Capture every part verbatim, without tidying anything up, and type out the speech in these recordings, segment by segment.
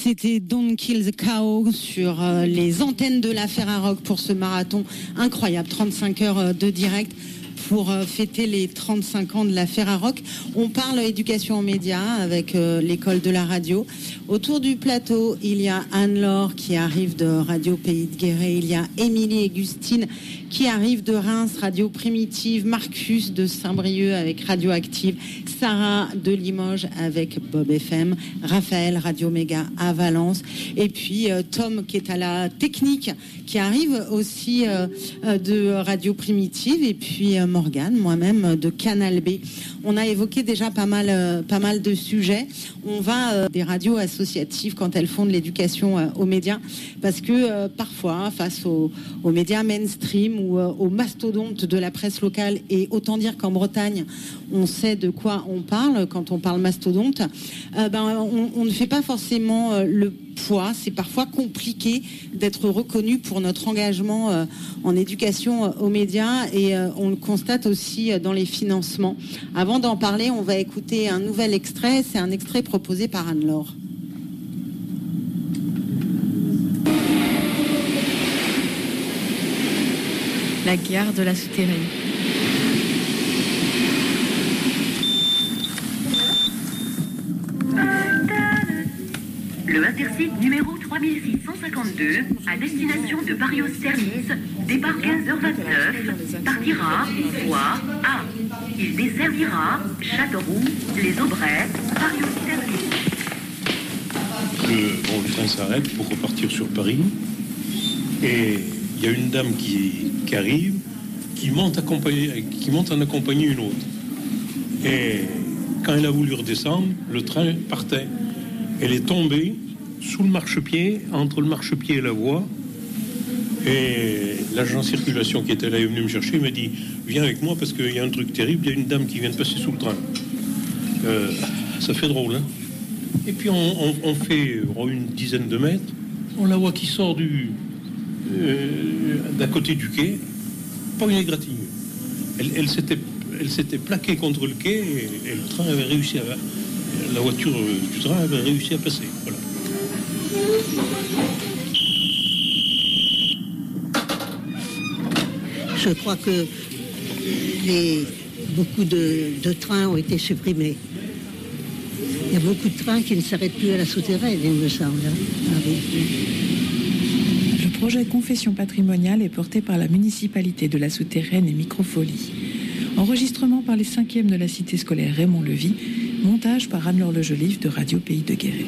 C'était Don't Kill the Cow sur euh, les antennes de la Ferrarock pour ce marathon incroyable, trente-cinq heures de direct pour euh, fêter les trente-cinq ans de la Ferrarock. On parle éducation aux médias avec euh, l'école de la radio. Autour du plateau, il y a Anne-Laure qui arrive de Radio Pays de Guéret, il y a Émilie et Gustine qui arrivent de Reims, Radio Primitive, Marcus de Saint-Brieuc avec Radioactive, Sarah de Limoges avec Bob F M, Raphaël Radio Méga à Valence, et puis euh, Tom qui est à la technique, qui arrive aussi euh, de Radio Primitive, et puis euh, Morgane, moi-même de Canal B. On a évoqué déjà pas mal, euh, pas mal de sujets. On va euh, des radios associatives quand elles font de l'éducation euh, aux médias, parce que euh, parfois, face aux, aux médias mainstream ou euh, aux mastodontes de la presse locale, et autant dire qu'en Bretagne, on sait de quoi on parle quand on parle mastodonte, euh, ben, on, on ne fait pas forcément euh, le poids. C'est parfois compliqué d'être reconnu pour notre engagement euh, en éducation euh, aux médias, et euh, on le constate aussi euh, dans les financements. Avant d'en parler, on va écouter un nouvel extrait. C'est un extrait proposé par Anne-Laure. La gare de la Souterraine. Le Intercity numéro trois mille six cent cinquante-deux, à destination de Paris-Austerlitz, départ quinze heures vingt-neuf, partira voie A. Il desservira Châteauroux, Les Aubrais, Paris-Austerlitz. Le, bon, le train s'arrête pour repartir sur Paris, et il y a une dame qui, qui arrive, qui monte, qui monte en accompagner une autre. Et quand elle a voulu redescendre, le train partait. Elle est tombée sous le marchepied, entre le marchepied et la voie. Et l'agent de circulation qui était là est venu me chercher, il m'a dit « Viens avec moi parce qu'il y a un truc terrible, il y a une dame qui vient de passer sous le train. Euh, » Ça fait drôle, hein. Et puis on, on, on fait oh, une dizaine de mètres, on la voit qui sort du euh, d'à côté du quai, pas une égratignure. Elle, elle, s'était, elle s'était plaquée contre le quai, et, et le train avait réussi à... La voiture du train avait réussi à passer. Voilà. Je crois que les, beaucoup de, de trains ont été supprimés. Il y a beaucoup de trains qui ne s'arrêtent plus à la Souterraine, il me semble. Ah oui. Le projet Confession patrimoniale est porté par la municipalité de la Souterraine et Microfolie. Enregistrement par les cinquièmes de la cité scolaire Raymond Levy. Montage par Anne-Laure Lejoliffe de Radio Pays de Guéret.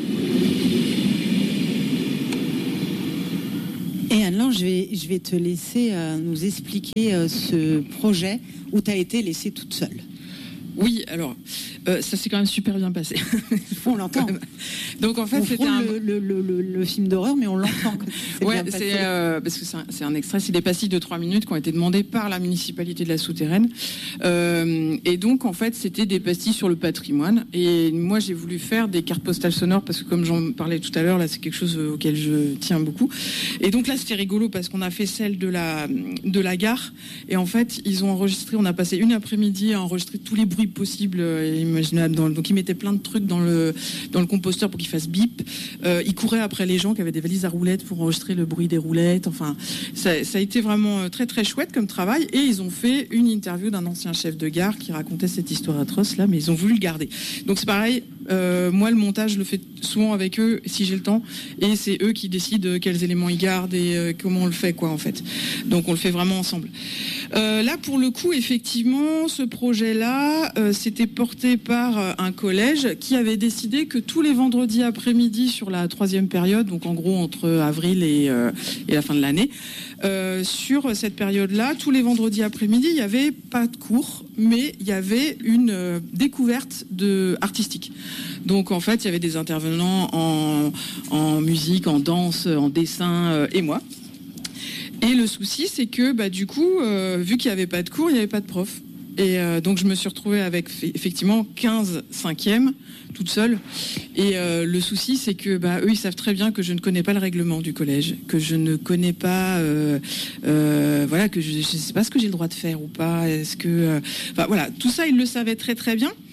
Et Anne-Laure, je vais, je vais te laisser euh, nous expliquer euh, ce projet où tu as été laissée toute seule. Oui, alors, euh, ça s'est quand même super bien passé. On l'entend. Donc en fait, on c'était un... le, le, le, le, le film d'horreur, mais on l'entend. C'est ouais, bien c'est euh, parce que c'est un, c'est un extrait, c'est des pastilles de trois minutes qui ont été demandées par la municipalité de la Souterraine. Euh, et donc en fait, c'était des pastilles sur le patrimoine. Et moi, j'ai voulu faire des cartes postales sonores parce que comme j'en parlais tout à l'heure, là, c'est quelque chose auquel je tiens beaucoup. Et donc là, c'était rigolo parce qu'on a fait celle de la de la gare. Et en fait, ils ont enregistré. On a passé une après-midi à enregistrer tous les bruits possibles et imaginables. Dans, donc ils mettaient plein de trucs dans le dans le composteur pour qu'il fasse bip. Euh, ils couraient après les gens qui avaient des valises à roulettes pour enregistrer le bruit des roulettes. Enfin, ça, ça a été vraiment très très chouette comme travail. Et ils ont fait une interview d'un ancien chef de gare qui racontait cette histoire atroce là, mais ils ont voulu le garder. Donc c'est pareil. Euh, moi, le montage, je le fais souvent avec eux si j'ai le temps, et c'est eux qui décident quels éléments ils gardent et euh, comment on le fait, quoi, en fait. Donc on le fait vraiment ensemble. Euh, là, pour le coup, effectivement, ce projet-là, euh, c'était porté par euh, un collège qui avait décidé que tous les vendredis après-midi sur la troisième période, donc en gros entre avril et, euh, et la fin de l'année, euh, sur cette période-là, tous les vendredis après-midi, il n'y avait pas de cours, mais il y avait une euh, découverte de artistique. Donc en fait, il y avait des intervenants en, en musique, en danse, en dessin, euh, et moi. Et le souci, c'est que bah, du coup, euh, vu qu'il n'y avait pas de cours, il n'y avait pas de prof. Et euh, donc je me suis retrouvée avec effectivement quinze cinquièmes toute seule. Et euh, le souci, c'est que bah, eux, ils savent très bien que je ne connais pas le règlement du collège, que je ne connais pas, euh, euh, voilà, que je ne sais pas ce que j'ai le droit de faire ou pas. Est-ce que, euh, enfin voilà, tout ça, ils le savaient très très bien.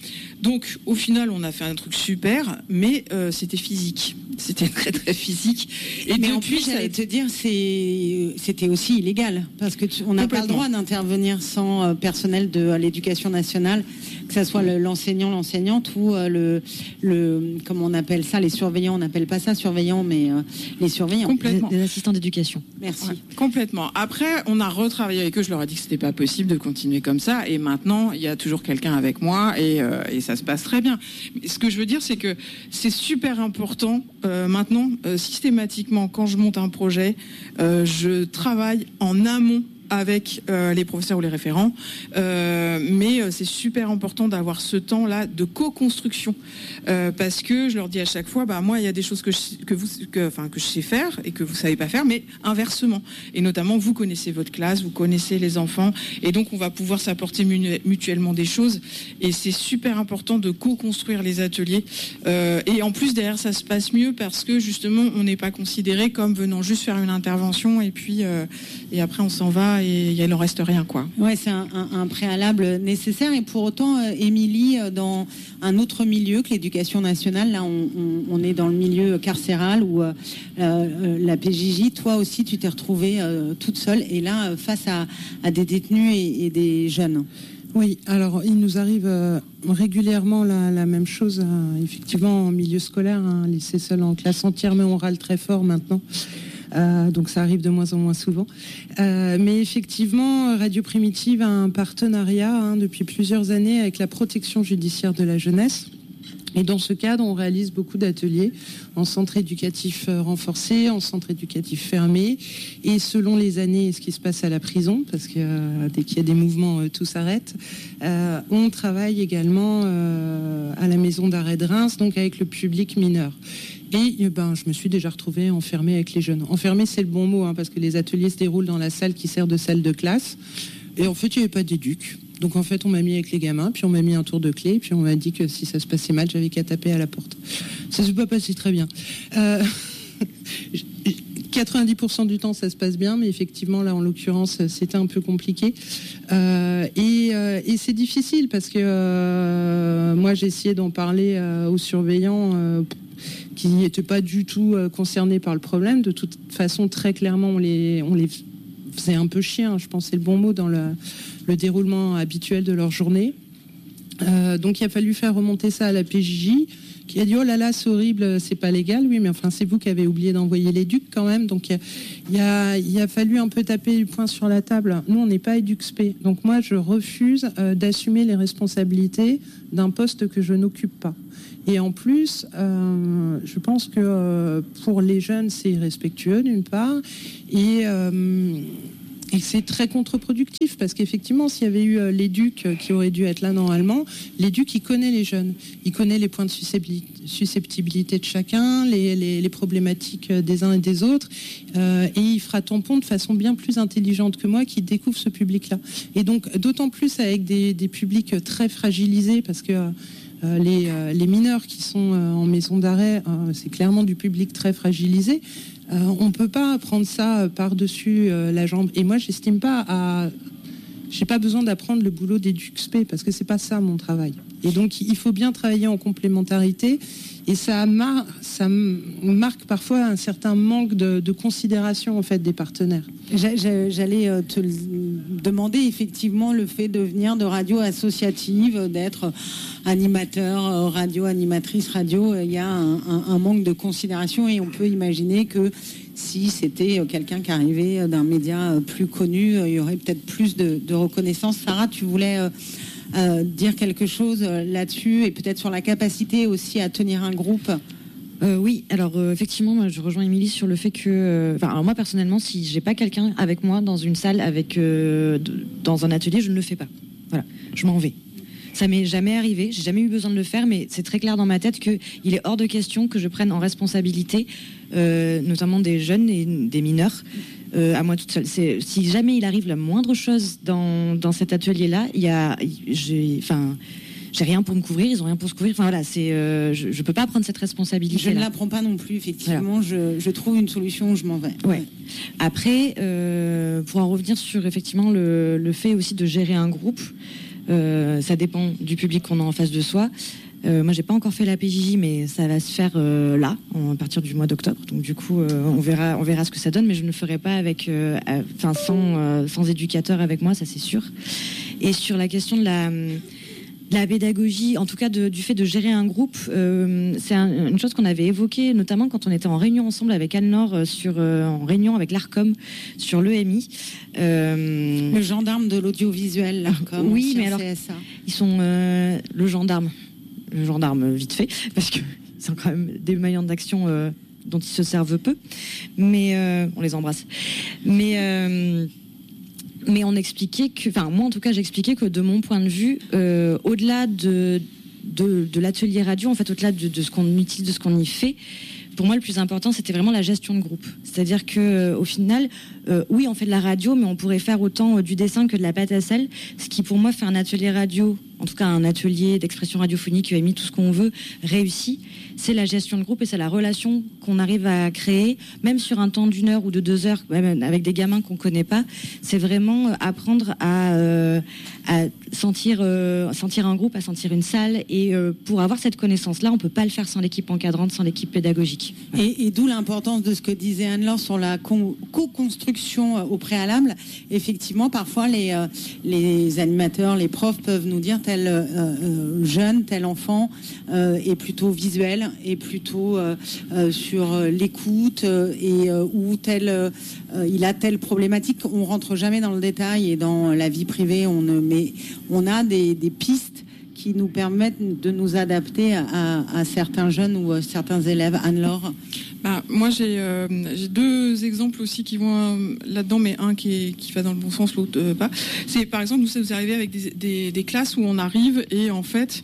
Donc, au final, on a fait un truc super, mais euh, c'était physique. C'était très, très physique. Et mais depuis, en plus, j'allais te dire, c'est, c'était aussi illégal, parce que tu, on n'a pas le droit d'intervenir sans euh, personnel de euh, l'éducation nationale, que ce soit le, l'enseignant, l'enseignante ou euh, le, le, comment on appelle ça, les surveillants. On n'appelle pas ça surveillants, mais euh, les surveillants. Complètement. Les, les assistants d'éducation. Merci. Ouais, complètement. Après, on a retravaillé avec eux. Je leur ai dit que c'était pas possible de continuer comme ça. Et maintenant, il y a toujours quelqu'un avec moi et, euh, et ça se passe très bien. Mais ce que je veux dire, c'est que c'est super important. Euh, maintenant, euh, systématiquement, quand je monte un projet, euh, je travaille en amont avec euh, les professeurs ou les référents, euh, mais euh, c'est super important d'avoir ce temps-là de co-construction, euh, parce que je leur dis à chaque fois, bah moi il y a des choses que je, que vous, que, enfin que je sais faire et que vous savez pas faire, mais inversement. Et notamment, vous connaissez votre classe, vous connaissez les enfants, et donc on va pouvoir s'apporter mutuellement des choses. Et c'est super important de co-construire les ateliers. Euh, et en plus derrière, ça se passe mieux parce que justement, on n'est pas considéré comme venant juste faire une intervention et puis euh, et après on s'en va. Et il ne reste rien, quoi. Ouais, c'est un, un, un préalable nécessaire. Et pour autant, euh, Émilie, euh, dans un autre milieu que l'éducation nationale, là, on, on, on est dans le milieu carcéral ou euh, euh, la P J J. Toi aussi, tu t'es retrouvée euh, toute seule et là, euh, face à, à des détenus et, et des jeunes. Oui, alors il nous arrive euh, régulièrement la, la même chose, euh, effectivement, en milieu scolaire, hein, lycée seul en classe entière, mais on râle très fort maintenant. Euh, donc ça arrive de moins en moins souvent. Euh, mais effectivement, Radio Primitive a un partenariat hein, depuis plusieurs années avec la protection judiciaire de la jeunesse. Et dans ce cadre, on réalise beaucoup d'ateliers en centre éducatif renforcé, en centre éducatif fermé, et selon les années et ce qui se passe à la prison, parce que euh, dès qu'il y a des mouvements, euh, tout s'arrête. Euh, on travaille également euh, à la maison d'arrêt de Reims, donc avec le public mineur. Et ben, je me suis déjà retrouvée enfermée avec les jeunes. Enfermée, c'est le bon mot, hein, parce que les ateliers se déroulent dans la salle qui sert de salle de classe. Et en fait, il n'y avait pas d'éduc. Donc en fait, on m'a mis avec les gamins, puis on m'a mis un tour de clé, puis on m'a dit que si ça se passait mal, j'avais qu'à taper à la porte. Ça ne s'est pas passé très bien. Euh... quatre-vingt-dix pour cent du temps, ça se passe bien, mais effectivement, là, en l'occurrence, c'était un peu compliqué. Euh, et, euh, et c'est difficile parce que euh, moi, j'ai essayé d'en parler euh, aux surveillants euh, qui n'étaient pas du tout euh, concernés par le problème. De toute façon, très clairement, on les, on les faisait un peu chier, hein, je pense que c'est le bon mot, dans le, le déroulement habituel de leur journée. Euh, donc, il a fallu faire remonter ça à la P J J, qui a dit oh là là, c'est horrible, c'est pas légal. Oui, mais enfin, c'est vous qui avez oublié d'envoyer l'éduc quand même. Donc, il a, il a fallu un peu taper du poing sur la table. Nous, on n'est pas EduxP. Donc, moi, je refuse euh, d'assumer les responsabilités d'un poste que je n'occupe pas. Et en plus, euh, je pense que euh, pour les jeunes, c'est irrespectueux d'une part, et, euh, et c'est très contre-productif parce qu'effectivement, s'il y avait eu euh, l'éduc qui aurait dû être là normalement, l'éduc, il connaît les jeunes, il connaît les points de susceptibilité de chacun, les, les, les problématiques des uns et des autres, euh, et il fera tampon de façon bien plus intelligente que moi qui découvre ce public-là. Et donc, d'autant plus avec des, des publics très fragilisés parce que euh, Euh, les, euh, les mineurs qui sont euh, en maison d'arrêt, euh, c'est clairement du public très fragilisé. Euh, on ne peut pas prendre ça par-dessus euh, la jambe. Et moi, j'estime pas à... J'ai pas besoin d'apprendre le boulot d'EduxP parce que c'est pas ça mon travail. Et donc, il faut bien travailler en complémentarité. Et ça, mar- ça marque parfois un certain manque de, de considération en fait des partenaires. J'allais te demander effectivement le fait de venir de radio associative, d'être animateur radio, animatrice radio. Il y a un, un, un manque de considération et on peut imaginer que si c'était quelqu'un qui arrivait d'un média plus connu, il y aurait peut-être plus de, de reconnaissance. Sarah, tu voulais euh, euh, dire quelque chose là-dessus et peut-être sur la capacité aussi à tenir un groupe? Euh, oui, alors euh, effectivement, moi, je rejoins Émilie sur le fait que, euh, enfin, alors moi personnellement, si j'ai pas quelqu'un avec moi dans une salle, avec euh, de, dans un atelier, je ne le fais pas. Voilà, je m'en vais. Ça m'est jamais arrivé, j'ai jamais eu besoin de le faire, mais c'est très clair dans ma tête que il est hors de question que je prenne en responsabilité, euh, notamment des jeunes et des mineurs, euh, à moi toute seule. C'est, si jamais il arrive la moindre chose dans dans cet atelier-là, il y a, j'ai, enfin. J'ai rien pour me couvrir, ils ont rien pour se couvrir. Enfin voilà, c'est, euh, je, je peux pas prendre cette responsabilité. Je ne la prends pas non plus, effectivement. Voilà. Je, je trouve une solution où je m'en vais. Ouais. Après, euh, pour en revenir sur effectivement le, le fait aussi de gérer un groupe, Euh, ça dépend du public qu'on a en face de soi. Euh, moi, j'ai pas encore fait la P J J, mais ça va se faire euh, là, à partir du mois d'octobre. Donc, du coup, euh, on verra, on verra ce que ça donne. Mais je ne le ferai pas avec, enfin, euh, sans, euh, sans éducateur avec moi, ça c'est sûr. Et sur la question de la, de la pédagogie, en tout cas de, du fait de gérer un groupe, euh, c'est un, une chose qu'on avait évoquée, notamment quand on était en réunion ensemble avec Anne-Laure, sur, euh, en réunion avec l'Arcom sur l'E M I. Euh, le gendarme de l'audiovisuel, l'Arcom. Oui, mais alors, C S A. Ils sont euh, le gendarme. Le gendarme vite fait, parce que c'est quand même des moyens d'action euh, dont ils se servent peu, mais euh, on les embrasse. Mais euh, mais on expliquait que, enfin moi en tout cas j'expliquais que de mon point de vue, euh, au-delà de de, de l'atelier radio, en fait au-delà de, de ce qu'on utilise, de ce qu'on y fait, pour moi le plus important c'était vraiment la gestion de groupe. C'est-à-dire que euh, au final, euh, oui on fait de la radio, mais on pourrait faire autant euh, du dessin que de la pâte à sel. Ce qui pour moi fait un atelier radio, en tout cas un atelier d'expression radiophonique, U M I, tout ce qu'on veut, réussi, c'est la gestion de groupe et c'est la relation qu'on arrive à créer, même sur un temps d'une heure ou de deux heures, même avec des gamins qu'on connaît pas. C'est vraiment apprendre à, euh, à sentir, euh, sentir un groupe, à sentir une salle. Et euh, pour avoir cette connaissance-là, on peut pas le faire sans l'équipe encadrante, sans l'équipe pédagogique. Et, et d'où l'importance de ce que disait Anne-Laure sur la co- co-construction au préalable. Effectivement, parfois les, euh, les animateurs, les profs peuvent nous dire tel euh, euh, jeune, tel enfant euh, est plutôt visuel, est plutôt euh, euh, sur l'écoute euh, et euh, ou tel euh, il a telle problématique. On rentre jamais dans le détail et dans la vie privée. On ne, mais on a des, des pistes qui nous permettent de nous adapter à, à certains jeunes ou à certains élèves. Anne-Laure. Bah, moi, j'ai, euh, j'ai deux exemples aussi qui vont euh, là-dedans, mais un qui, est, qui va dans le bon sens, l'autre euh, pas. C'est par exemple, nous, ça nous est arrivé avec des, des, des classes où on arrive et en fait,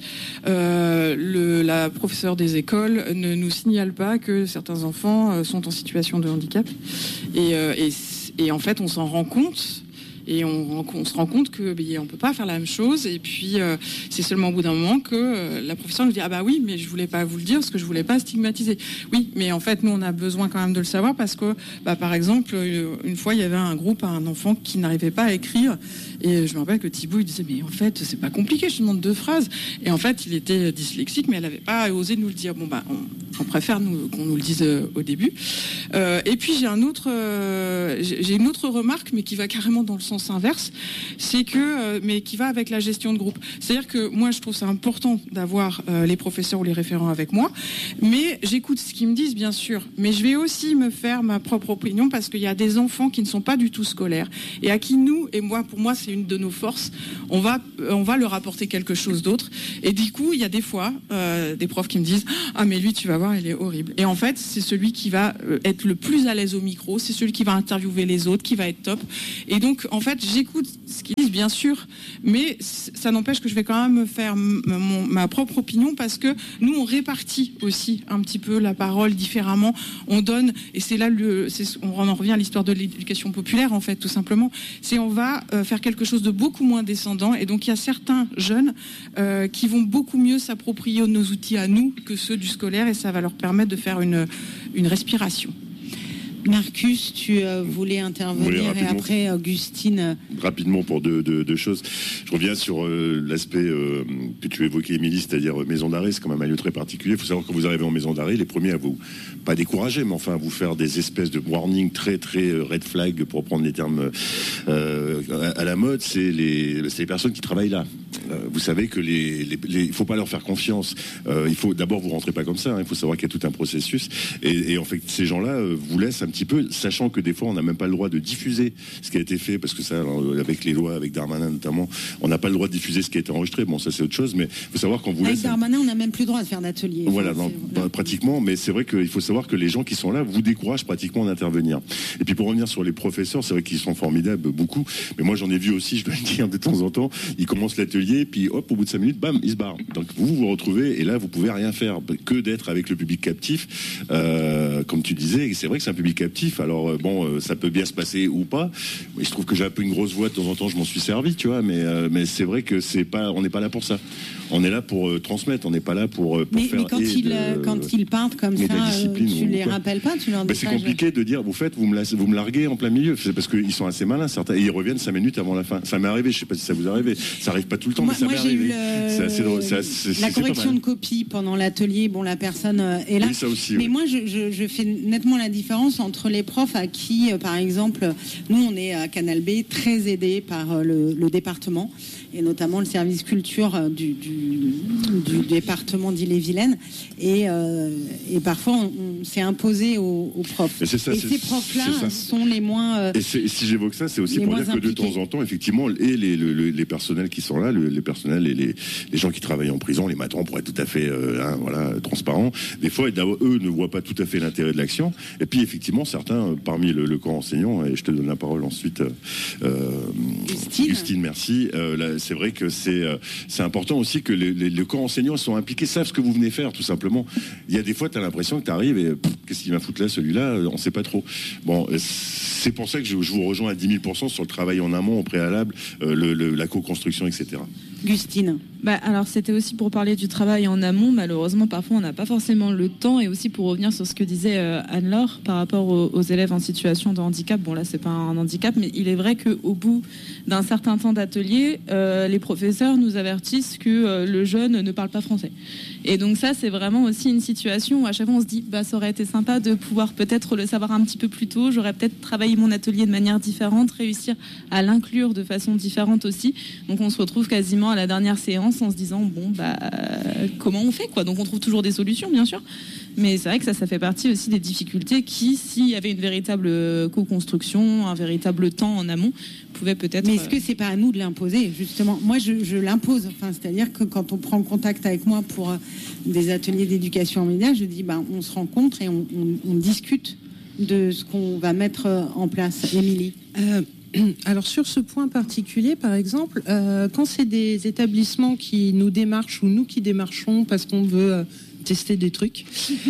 euh, le, la professeure des écoles ne nous signale pas que certains enfants euh, sont en situation de handicap. Et, euh, et, et en fait, on s'en rend compte. Et on, on se rend compte que ben, on peut pas faire la même chose. Et puis euh, c'est seulement au bout d'un moment que euh, la professeure nous dit ah bah oui, mais je voulais pas vous le dire parce que je voulais pas stigmatiser. Oui, mais en fait nous on a besoin quand même de le savoir parce que bah, par exemple une fois il y avait un groupe, un enfant qui n'arrivait pas à écrire et je me rappelle que Thibaut il disait mais en fait c'est pas compliqué, je te demande deux phrases. Et en fait il était dyslexique mais elle avait pas osé nous le dire. Bon bah on, on préfère nous, qu'on nous le dise euh, au début. Euh, et puis j'ai un autre, euh, j'ai une autre remarque mais qui va carrément dans le sens inverse, c'est que, euh, mais qui va avec la gestion de groupe. C'est-à-dire que moi, je trouve ça important d'avoir euh, les professeurs ou les référents avec moi, mais j'écoute ce qu'ils me disent, bien sûr, mais je vais aussi me faire ma propre opinion parce qu'il y a des enfants qui ne sont pas du tout scolaires et à qui nous, et moi, pour moi, c'est une de nos forces, on va, on va leur apporter quelque chose d'autre. Et du coup, il y a des fois euh, des profs qui me disent « Ah, mais lui, tu vas voir, il est horrible. » Et en fait, c'est celui qui va être le plus à l'aise au micro, c'est celui qui va interviewer les autres, qui va être top. Et donc, en fait, En fait, j'écoute ce qu'ils disent, bien sûr, mais ça n'empêche que je vais quand même me faire m- mon, ma propre opinion parce que nous, on répartit aussi un petit peu la parole différemment. On donne, et c'est là, le, c'est, on en revient à l'histoire de l'éducation populaire, en fait, tout simplement. C'est on va euh, faire quelque chose de beaucoup moins descendant. Et donc, il y a certains jeunes euh, qui vont beaucoup mieux s'approprier nos outils à nous que ceux du scolaire et ça va leur permettre de faire une, une respiration. Marcus, tu euh, voulais intervenir oui, et après Augustine. Rapidement pour deux, deux, deux choses. Je reviens sur euh, l'aspect euh, que tu évoquais, Émilie, c'est-à-dire euh, maison d'arrêt. C'est quand même un lieu très particulier. Il faut savoir que quand vous arrivez en maison d'arrêt, les premiers à vous, pas décourager, mais enfin à vous faire des espèces de warning très très euh, red flag, pour prendre les termes euh, à, à la mode, c'est les, c'est les personnes qui travaillent là. Euh, vous savez que les, les, les, il faut pas leur faire confiance. Euh, il faut d'abord vous rentrez pas comme ça. Hein, il faut savoir qu'il y a tout un processus. Et, et en fait, ces gens-là euh, vous laissent un petit peu, sachant que des fois on n'a même pas le droit de diffuser ce qui a été fait, parce que ça, alors, avec les lois, avec Darmanin notamment, on n'a pas le droit de diffuser ce qui a été enregistré. Bon, ça c'est autre chose, mais il faut savoir qu'on vous avec laisse. Avec Darmanin, on n'a même plus le droit de faire d'atelier. Voilà, non, bah, pratiquement. Mais c'est vrai qu'il faut savoir que les gens qui sont là vous découragent pratiquement d'intervenir. Et puis pour revenir sur les professeurs, c'est vrai qu'ils sont formidables, beaucoup. Mais moi j'en ai vu aussi, je dois le dire, de temps en temps, ils commencent l'atelier, puis hop, au bout de cinq minutes, bam, ils se barrent. Donc vous vous retrouvez, et là vous pouvez rien faire que d'être avec le public captif, euh, comme tu disais. Et c'est vrai que c'est un public captif. Alors bon, euh, ça peut bien se passer ou pas. Mais je trouve que j'ai un peu une grosse voix de temps en temps. Je m'en suis servi, tu vois. Mais euh, mais c'est vrai que c'est pas, on n'est pas là pour ça. On est là pour euh, transmettre. On n'est pas là pour, pour mais, faire. Mais quand ils de, quand ils partent comme ça, euh, tu les quoi. rappelles pas, tu leur dis bah, c'est compliqué de dire, vous faites, vous me la, vous me larguez en plein milieu. C'est parce qu'ils sont assez malins, certains. Et ils reviennent cinq minutes avant la fin. Ça m'est arrivé. Je sais pas si ça vous arrive. Ça arrive pas tout le temps, moi, mais ça moi, m'est arrivé. Le... C'est assez drôle. C'est assez, la c'est, correction de copie pendant l'atelier. Bon, la personne euh, est là. Oui, ça aussi, mais oui. moi, je, je, je fais nettement la différence entre les profs à qui, euh, par exemple, nous, on est à Canal B, très aidés par euh, le, le département et notamment le service culture euh, du, du, du département d'Ille-et-Vilaine. Et, euh, et parfois, on, on s'est imposé aux, aux profs. Et, c'est ça, et c'est, ces profs-là sont les moins. Euh, et, et si j'évoque ça, c'est aussi pour dire impliqués. que de temps en temps, effectivement, et les, les, les personnels qui sont là, les, les personnels et les, les gens qui travaillent en prison, les matrons, pour être tout à fait euh, hein, voilà, transparents, des fois, eux ne voient pas tout à fait l'intérêt de l'action. Et puis, effectivement, certains, parmi le, le corps enseignant, et je te donne la parole ensuite, euh, Justine. Justine, merci. Euh, là, c'est vrai que c'est, euh, c'est important aussi que les, les, les corps enseignants sont impliqués, savent ce que vous venez faire, tout simplement. Il y a des fois, tu as l'impression que tu arrives et pff, qu'est-ce qu'il va foutre là, celui-là, on ne sait pas trop. Bon, c'est pour ça que je, je vous rejoins à dix mille pour cent sur le travail en amont, au préalable, euh, le, le, la co-construction, et cetera. Gustine. Bah, alors c'était aussi pour parler du travail en amont. Malheureusement, parfois on n'a pas forcément le temps, et aussi pour revenir sur ce que disait euh, Anne-Laure par rapport aux, aux élèves en situation de handicap. Bon là, c'est pas un handicap, mais il est vrai qu'au bout d'un certain temps d'atelier, euh, les professeurs nous avertissent que euh, le jeune ne parle pas français. Et donc ça, c'est vraiment aussi une situation où à chaque fois on se dit, bah ça aurait été sympa de pouvoir peut-être le savoir un petit peu plus tôt. J'aurais peut-être travaillé mon atelier de manière différente, réussir à l'inclure de façon différente aussi. Donc on se retrouve quasiment à la dernière séance en se disant bon bah euh, comment on fait quoi. Donc on trouve toujours des solutions bien sûr, mais c'est vrai que ça ça fait partie aussi des difficultés qui, s'il y avait une véritable co-construction, un véritable temps en amont, pouvait peut-être. Mais est-ce que c'est pas à nous de l'imposer justement? Moi je, je l'impose, enfin c'est-à-dire que quand on prend contact avec moi pour euh, des ateliers d'éducation en médias, je dis bah on se rencontre et on, on, on discute de ce qu'on va mettre en place. Émilie. Euh... Alors sur ce point particulier, par exemple, euh, quand c'est des établissements qui nous démarchent ou nous qui démarchons parce qu'on veut euh, tester des trucs,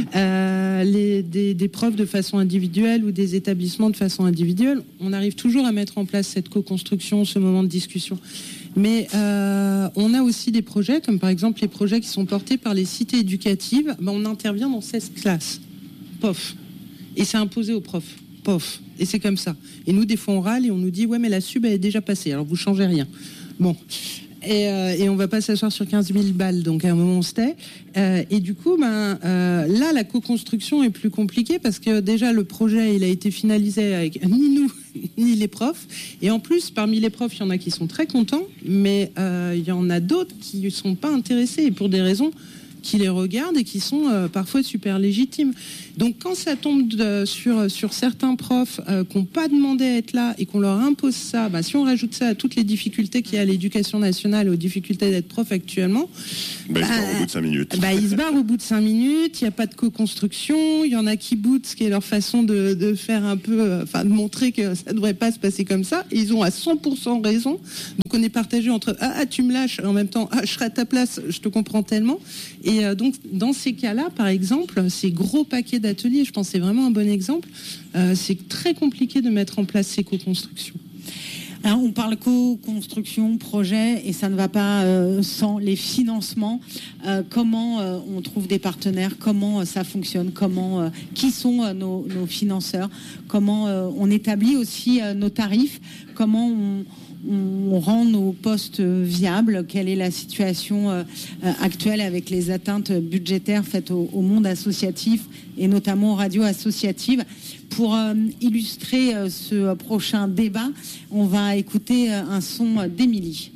euh, les, des, des profs de façon individuelle ou des établissements de façon individuelle, on arrive toujours à mettre en place cette co-construction, ce moment de discussion. Mais euh, on a aussi des projets, comme par exemple les projets qui sont portés par les cités éducatives. Ben, on intervient dans seize classes, pof, et c'est imposé aux profs. Pof. Et c'est comme ça. Et nous, des fois, on râle et on nous dit ouais, mais la sub elle est déjà passée, alors vous changez rien. Bon. Et, euh, et on va pas s'asseoir sur quinze mille balles, donc à un moment on se tait. Euh, et du coup, ben, euh, là, la co-construction est plus compliquée parce que déjà le projet il a été finalisé avec ni nous ni les profs. Et en plus, parmi les profs, il y en a qui sont très contents, mais euh, il y en a d'autres qui ne sont pas intéressés et pour des raisons qui les regardent et qui sont euh, parfois super légitimes. Donc quand ça tombe de, sur, sur certains profs euh, qui n'ont pas demandé à être là et qu'on leur impose ça, bah, si on rajoute ça à toutes les difficultés qu'il y a à l'éducation nationale et aux difficultés d'être prof actuellement, bah, bah, ils se barrent au bout de cinq minutes. Bah, ils se barrent au bout de cinq minutes, il n'y a pas de co-construction, il y en a qui boutent, ce qui est leur façon de, de faire un peu, enfin de montrer que ça ne devrait pas se passer comme ça. Et ils ont à cent pour cent raison. Donc on est partagé entre ah, ah tu me lâches, en même temps ah, je serai à ta place, je te comprends tellement. Et euh, donc dans ces cas-là, par exemple, ces gros paquets d'ateliers, je pense que c'est vraiment un bon exemple, euh, c'est très compliqué de mettre en place ces co-constructions. Alors, on parle co-construction, projet, et ça ne va pas euh, sans les financements. Euh, comment euh, on trouve des partenaires, comment euh, ça fonctionne, comment, euh, qui sont euh, nos, nos financeurs, comment euh, on établit aussi euh, nos tarifs, comment on, on rend nos postes viables, quelle est la situation euh, actuelle avec les atteintes budgétaires faites au, au monde associatif et notamment aux radios associatives. Pour euh, illustrer euh, ce prochain débat, on va écouter euh, un son d'Émilie.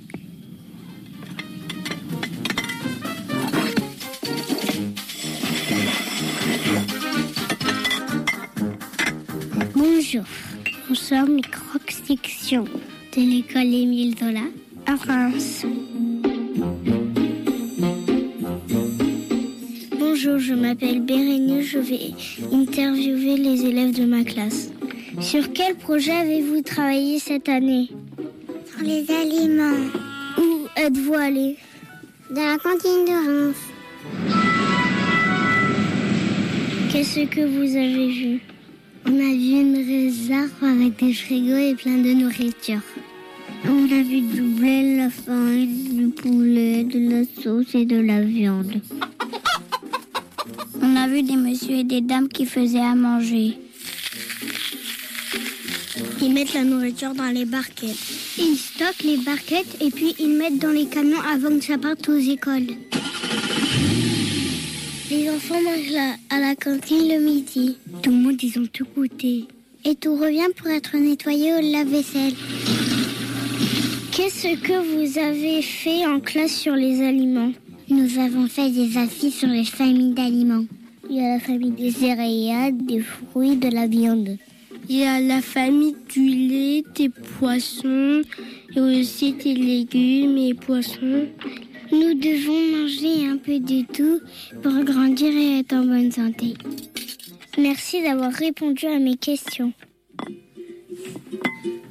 Bonjour, nous sommes les croque-sections de l'école Émile Zola à Reims. Bonjour, je m'appelle Bérénice, je vais interviewer les élèves de ma classe. Sur quel projet avez-vous travaillé cette année? Sur les aliments. Où êtes-vous allé? Dans la cantine de Reims. Qu'est-ce que vous avez vu? On a vu une réserve avec des frigos et plein de nourriture. On a vu du blé, de la farine, du poulet, de la sauce et de la viande. On a vu des messieurs et des dames qui faisaient à manger. Ils mettent la nourriture dans les barquettes. Ils stockent les barquettes et puis ils mettent dans les camions avant que ça parte aux écoles. Les enfants mangent la, à la cantine le midi. Tout le monde, ils ont tout goûté. Et tout revient pour être nettoyé au lave-vaisselle. Qu'est-ce que vous avez fait en classe sur les aliments? Nous avons fait des affiches sur les familles d'aliments. Il y a la famille des céréales, des fruits, de la viande. Il y a la famille du lait, des poissons, et aussi des légumes et poissons. Nous devons manger un peu de tout pour grandir et être en bonne santé. Merci d'avoir répondu à mes questions.